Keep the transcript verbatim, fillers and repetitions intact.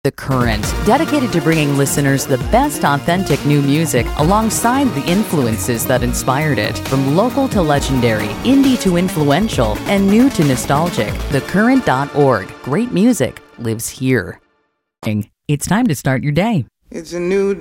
The Current, dedicated to bringing listeners the best authentic new music alongside the influences that inspired it. From local to legendary, indie to influential, and new to nostalgic, the current dot org. Great music lives here. It's time to start your day. It's a new